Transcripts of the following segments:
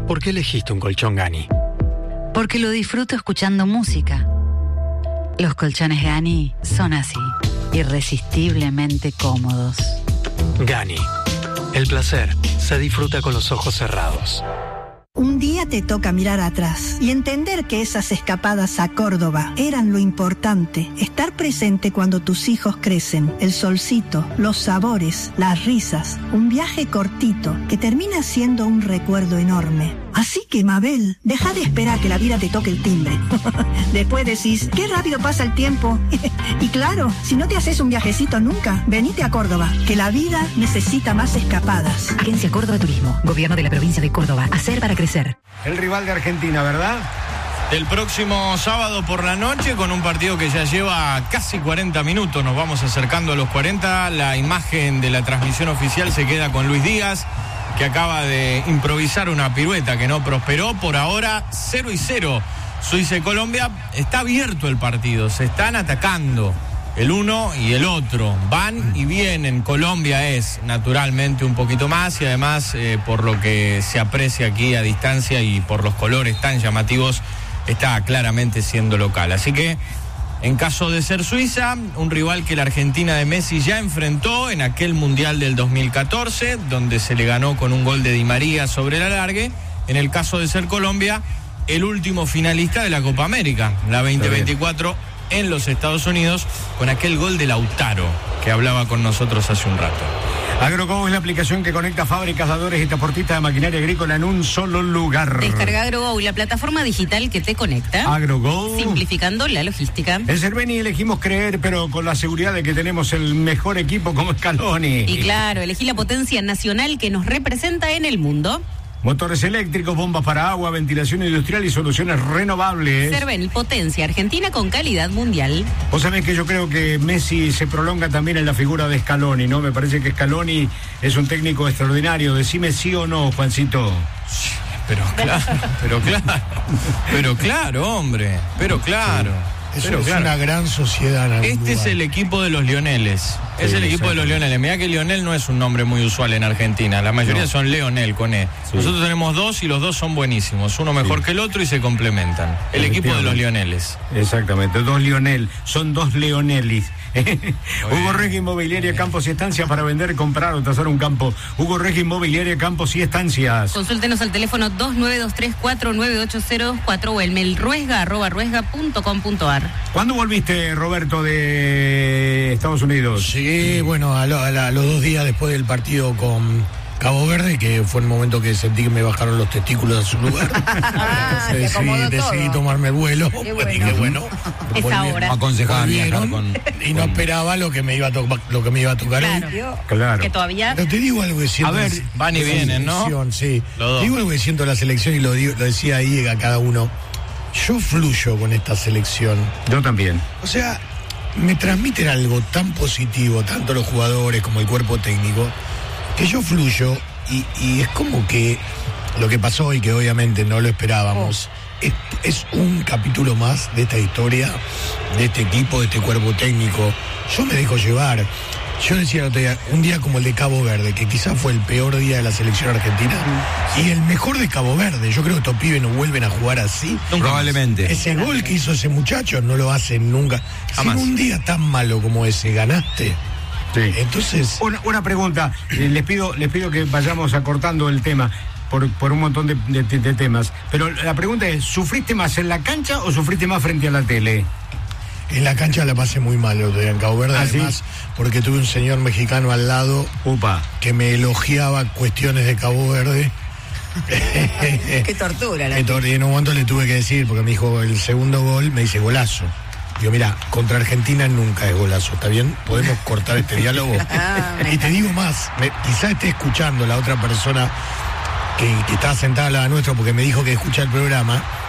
¿Por qué elegiste un colchón Gani? Porque lo disfruto escuchando música. Los colchones Gani son así, irresistiblemente cómodos. Gani. El placer se disfruta con los ojos cerrados. Un día te toca mirar atrás y entender que esas escapadas a Córdoba eran lo importante. Estar presente cuando tus hijos crecen, el solcito, los sabores, las risas. Un viaje cortito que termina siendo un recuerdo enorme. Así que, Mabel, deja de esperar que la vida te toque el timbre. Después decís, qué rápido pasa el tiempo. Y claro, si no te haces un viajecito nunca, venite a Córdoba, que la vida necesita más escapadas. Agencia Córdoba Turismo, Gobierno de la Provincia de Córdoba. Hacer para crecer. El rival de Argentina, ¿verdad? El próximo sábado por la noche, con un partido que ya lleva casi 40 minutos, nos vamos acercando a los 40. La imagen de la transmisión oficial se queda con Luis Díaz, que acaba de improvisar una pirueta que no prosperó. Por ahora 0-0 Suiza y Colombia. Está abierto el partido, se están atacando el uno y el otro, van y vienen. Colombia es naturalmente un poquito más, y además por lo que se aprecia aquí a distancia y por los colores tan llamativos, está claramente siendo local. Así que en caso de ser Suiza, un rival que la Argentina de Messi ya enfrentó en aquel Mundial del 2014, donde se le ganó con un gol de Di María sobre el alargue. En el caso de ser Colombia, el último finalista de la Copa América, la 2024 en los Estados Unidos, con aquel gol de Lautaro, que hablaba con nosotros hace un rato. AgroGo es la aplicación que conecta fábricas, cazadores y transportistas de maquinaria agrícola en un solo lugar. Descarga AgroGo, la plataforma digital que te conecta. AgroGo. Simplificando la logística. En Cerveni elegimos creer, pero con la seguridad de que tenemos el mejor equipo como Scaloni. Y claro, elegí la potencia nacional que nos representa en el mundo. Motores eléctricos, bombas para agua, ventilación industrial y soluciones renovables. Cerveni, potencia argentina con calidad mundial. Vos sabés que yo creo que Messi se prolonga también en la figura de Scaloni, ¿no? Me parece que Scaloni es un técnico extraordinario. Decime sí o no, Juancito. Pero claro, hombre, pero claro. Eso es una gran sociedad. Este es el equipo de los Lioneles. Es el equipo de los Lioneles. Mirá que Lionel no es un nombre muy usual en Argentina. La mayoría son Leonel con E. Sí. Nosotros tenemos dos y los dos son buenísimos. Uno mejor que el otro y se complementan. El equipo de los Lioneles. Exactamente. Dos Lionel. Son dos Leonelis. Hugo Regi Inmobiliaria, Campos y Estancias para vender, comprar o tasar un campo. Hugo Regi Inmobiliaria, Campos y Estancias. Consúltenos al teléfono 2923-498024 o el mail ruesga@ruesga.com.ar. ¿Cuándo volviste, Roberto, de Estados Unidos? Sí, bueno, a los 2 días después del partido con Cabo Verde, que fue el momento que sentí que me bajaron los testículos a su lugar. Decidí tomarme el vuelo. Dije, bueno, es ahora. Y no esperaba lo que me iba a tocar Claro. Que todavía. Pero te digo algo que siento. A ver, van y vienen, ¿no? Sí. Te digo algo que siento en la selección y lo decía ahí a cada uno. Yo fluyo con esta selección. Yo también. O sea, me transmiten algo tan positivo, tanto los jugadores como el cuerpo técnico, que yo fluyo y es como que lo que pasó y que obviamente no lo esperábamos, es un capítulo más de esta historia, de este equipo, de este cuerpo técnico. Yo me dejo llevar. Yo decía el otro día, un día como el de Cabo Verde, que quizás fue el peor día de la selección argentina, y el mejor de Cabo Verde. Yo creo que estos pibes no vuelven a jugar así. Probablemente. Ese gol que hizo ese muchacho no lo hacen nunca. Jamás. Si en un día tan malo como ese ganaste. Sí. Entonces. Una pregunta. Les pido que vayamos acortando el tema por un montón de temas. Pero la pregunta es, ¿sufriste más en la cancha o sufriste más frente a la tele? En la cancha la pasé muy mal en Cabo Verde, además, ¿sí? Porque tuve un señor mexicano al lado que me elogiaba cuestiones de Cabo Verde. Qué tortura. Y en un momento le tuve que decir, porque me dijo el segundo gol, me dice golazo. Digo, mira, contra Argentina nunca es golazo, ¿está bien? ¿Podemos cortar este diálogo? Y te digo más, quizás esté escuchando la otra persona que estaba sentada al lado nuestro, porque me dijo que escucha el programa,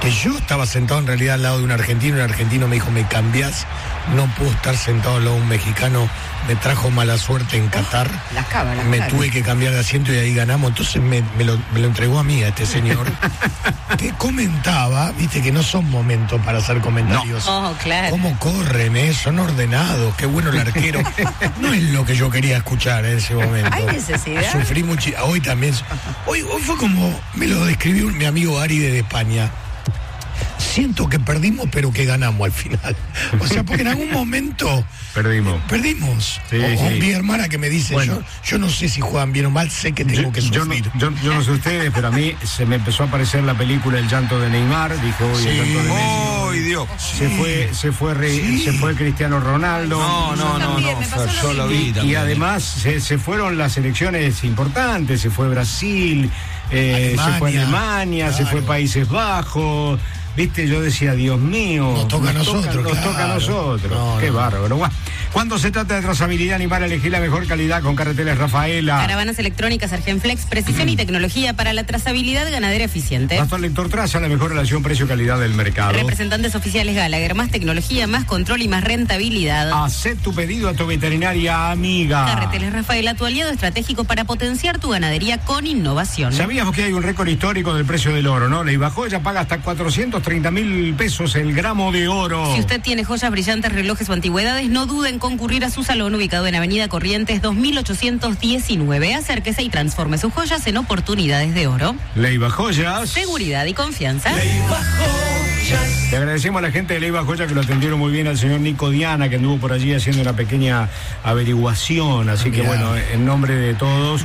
que yo estaba sentado en realidad al lado de un argentino me dijo, me cambiás, no puedo estar sentado al lado de un mexicano, me trajo mala suerte en Qatar, me tuve que cambiar de asiento y ahí ganamos, entonces me lo entregó a mí, a este señor, que comentaba, viste que no son momentos para hacer comentarios. No, claro. ¿Cómo corren, son ordenados, qué bueno el arquero? No es lo que yo quería escuchar en ese momento. ¿Hay necesidad? Sufrí mucho, hoy también, hoy fue como, me lo describió mi amigo Ari de España. Siento que perdimos, pero que ganamos al final. O sea, porque en algún momento perdimos. Sí, o mi hermana que me dice, bueno, yo no sé si juegan bien o mal, sé que tengo que sufrir. Yo no sé ustedes, pero a mí se me empezó a aparecer la película El llanto de Neymar, dijo hoy el llanto de Messi. ¡Ay, Dios! Se fue Cristiano Ronaldo. No, yo lo vi también. Y además se fueron las selecciones importantes, se fue Brasil, se fue Alemania, claro. Se fue Países Bajos. Viste, yo decía, Dios mío, nos toca a nosotros. No, qué bárbaro. Cuando se trata de trazabilidad, animar a elegir la mejor calidad con Carreteles Rafaela. Caravanas electrónicas Argenflex, precisión y tecnología para la trazabilidad ganadera eficiente. Pastor Lector Traza, la mejor relación precio-calidad del mercado. Representantes oficiales Gallagher, más tecnología, más control y más rentabilidad. Hacé tu pedido a tu veterinaria amiga. Carreteles Rafaela, tu aliado estratégico para potenciar tu ganadería con innovación. Sabíamos que hay un récord histórico del precio del oro, ¿no? Ley Bajó, ella paga hasta 430.000 pesos el gramo de oro. Si usted tiene joyas brillantes, relojes o antigüedades, no duden en concurrir a su salón ubicado en Avenida Corrientes 2819. Acérquese y transforme sus joyas en oportunidades de oro. Leiva Joyas. Seguridad y confianza. Leiva Joyas. Le agradecemos a la gente de Leiva Joyas que lo atendieron muy bien, al señor Nico Diana, que anduvo por allí haciendo una pequeña averiguación. Así que bueno, en nombre de todos,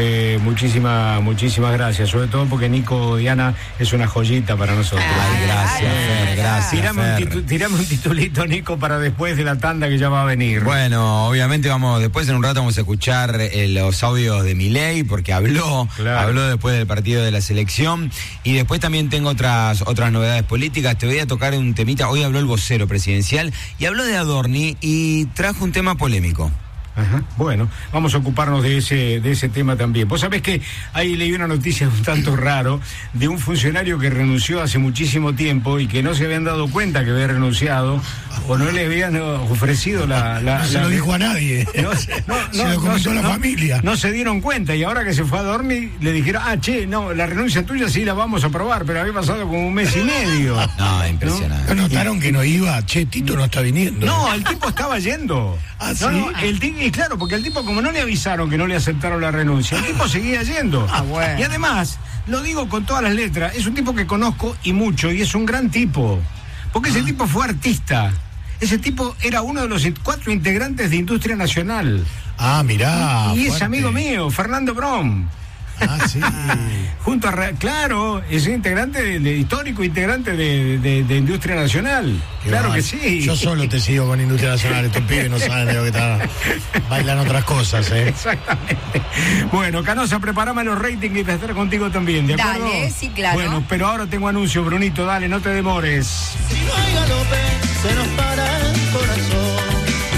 muchísimas gracias. Sobre todo porque Nico Diana es una joyita para nosotros. Gracias. Tirame un titulito, Nico, para después de la tanda que ya va a venir. Bueno, obviamente después en un rato vamos a escuchar los audios de Milei, porque habló después del partido de la selección, y después también tengo otras novedades políticas. Te voy a tocar un temita. Hoy habló el vocero presidencial y habló de Adorni y trajo un tema polémico. Ajá. Bueno, vamos a ocuparnos de ese tema también. Vos sabés que ahí leí una noticia un tanto raro de un funcionario que renunció hace muchísimo tiempo y que no se habían dado cuenta que había renunciado o no le habían ofrecido no se lo dijo a nadie. Se lo comentó a la familia. No se dieron cuenta y ahora que se fue a dormir le dijeron, la renuncia tuya sí la vamos a aprobar, pero había pasado como un mes y medio. No, impresionante. ¿No notaron que no iba? Tito no está viniendo. No, el tipo estaba yendo. ¿Ah, sí? Y claro, porque el tipo, como no le avisaron que no le aceptaron la renuncia, el tipo seguía yendo. Bueno. Y además, lo digo con todas las letras, es un tipo que conozco y mucho, y es un gran tipo. Porque ese tipo fue artista. Ese tipo era uno de los 4 integrantes de Industria Nacional. Ah, mirá. Y es amigo mío, Fernando Brom. Ah, sí. Junto a... Claro, es integrante histórico integrante de Industria Nacional. Claro que sí. Yo solo te sigo con Industria Nacional. Estos pibes no saben de lo que están. Bailan otras cosas, Exactamente. Bueno, Canosa, prepárame los ratings y para estar contigo también, ¿de acuerdo? Dale, sí, claro. Bueno, pero ahora tengo anuncio, Brunito, dale, no te demores. Si no hay galope, se nos para el corazón.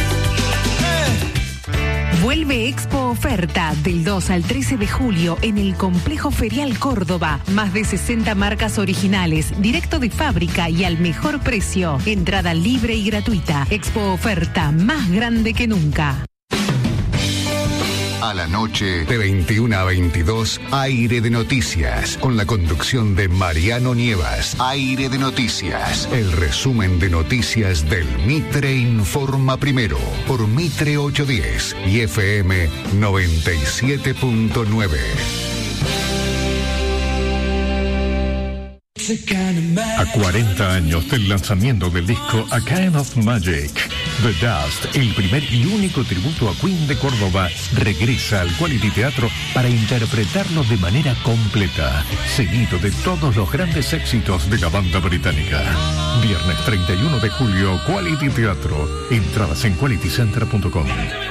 Vuelve Expo Oferta del 2 al 13 de julio en el Complejo Ferial Córdoba. Más de 60 marcas originales, directo de fábrica y al mejor precio. Entrada libre y gratuita. Expo Oferta, más grande que nunca. A la noche, de 21 a 22, Aire de Noticias, con la conducción de Mariano Nievas. Aire de Noticias, el resumen de noticias del Mitre Informa Primero, por Mitre 810 y FM 97.9. A 40 años del lanzamiento del disco A Kind of Magic, The Dust, el primer y único tributo a Queen de Córdoba, regresa al Quality Teatro para interpretarlo de manera completa, seguido de todos los grandes éxitos de la banda británica. Viernes 31 de julio, Quality Teatro. Entradas en qualitycenter.com.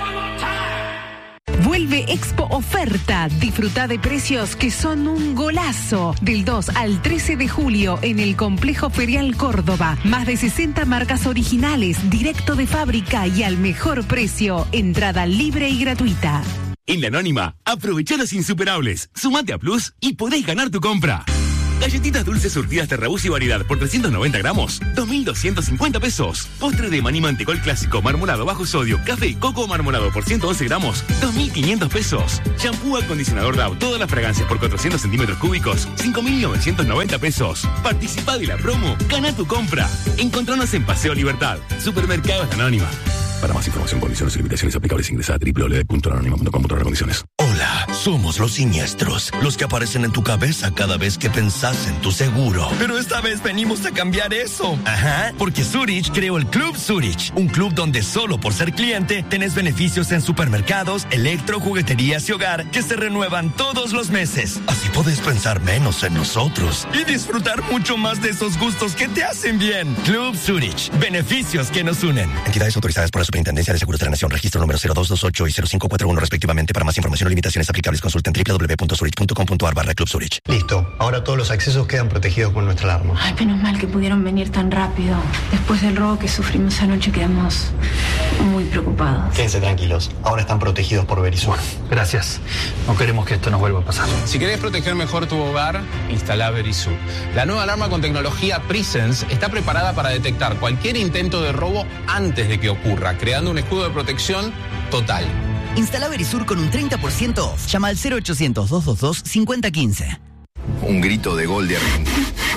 Vuelve Expo Oferta. Disfruta de precios que son un golazo. Del 2 al 13 de julio en el Complejo Ferial Córdoba. Más de 60 marcas originales, directo de fábrica y al mejor precio. Entrada libre y gratuita. En La Anónima, aprovecha los insuperables. Sumate a Plus y podés ganar tu compra. Galletitas dulces surtidas de Rebus y variedad por 390 gramos, 2.250 pesos. Postre de maní mantecol clásico marmolado bajo sodio, café y coco marmolado por 111 gramos, 2.500 pesos. Shampoo acondicionador Dove, todas las fragancias por 400 centímetros cúbicos, 5.990 pesos. Participa de la promo, gana tu compra. Encontranos en Paseo Libertad, Supermercados Anónima. Para más información, condiciones y limitaciones aplicables, ingresa a www.anonima.com.ar/condiciones. Hola, somos los siniestros, los que aparecen en tu cabeza cada vez que pensás en tu seguro. Pero esta vez venimos a cambiar eso. Ajá, porque Zurich creó el Club Zurich, un club donde solo por ser cliente tenés beneficios en supermercados, electro, jugueterías y hogar que se renuevan todos los meses. Así podés pensar menos en nosotros y disfrutar mucho más de esos gustos que te hacen bien. Club Zurich, beneficios que nos unen. Entidades autorizadas por la Superintendencia de Seguros de la Nación, registro número 0228 y 0541 respectivamente. Para más información o limitaciones aplicables, consulten www.zurich.com.ar/Club Zurich. Listo, ahora todos los accesos quedan protegidos con nuestra alarma. Ay, menos mal que pudieron venir tan rápido. Después del robo que sufrimos anoche quedamos muy preocupados. Quédense tranquilos, ahora están protegidos por Verisur. Gracias, no queremos que esto nos vuelva a pasar. Si querés proteger mejor tu hogar, instala Verisur. La nueva alarma con tecnología Presence está preparada para detectar cualquier intento de robo antes de que ocurra, creando un escudo de protección total. Instala Verisur con un 30% off. Llama al 0800-222-5015. Un grito de gol de Argentina.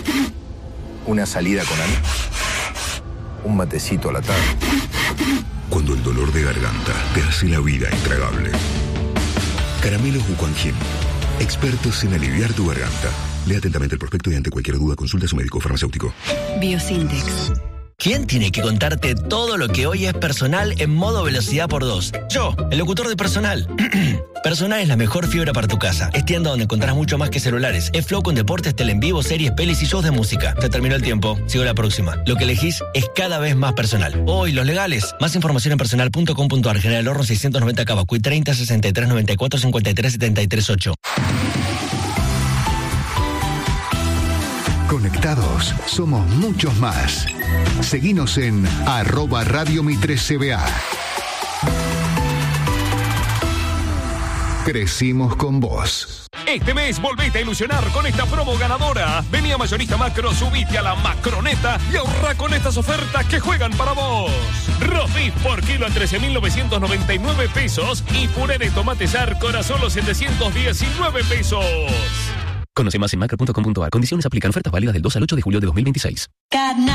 Una salida con amigos. Un matecito a la tarde. Cuando el dolor de garganta te hace la vida intragable. Caramelos Bucanjim. Expertos en aliviar tu garganta. Lea atentamente el prospecto y ante cualquier duda consulta a su médico farmacéutico. Biosintex. ¿Quién tiene que contarte todo lo que hoy es Personal en modo velocidad por 2? Yo, el locutor de Personal. Personal es la mejor fibra para tu casa. Es tienda donde encontrarás mucho más que celulares. Es Flow con deportes, tele en vivo, series, pelis y shows de música. Te terminó el tiempo. Sigo la próxima. Lo que elegís es cada vez más personal. Hoy, los legales. Más información en personal.com.ar. General Horno 690 Cabacuy 30 63 94 53 73 8. Conectados, somos muchos más. Seguinos en @Radio Mi3 CBA. Crecimos con vos. Este mes volvete a ilusionar con esta promo ganadora. Vení a Mayorista Macro, subite a la Macroneta y ahorra con estas ofertas que juegan para vos. Roast beef por kilo a 13.999 pesos y puré de tomate Sarcor a solo 719 pesos. Conoce más en macro.com.ar. Condiciones aplican. Ofertas válidas del 2 al 8 de julio de 2026.